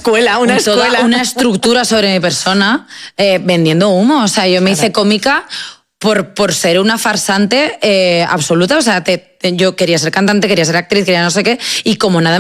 escuela, una toda escuela. una estructura sobre mi persona vendiendo humo. O sea, yo me hice cómica por ser una farsante absoluta. O sea, yo quería ser cantante, quería ser actriz, quería no sé qué, y como nada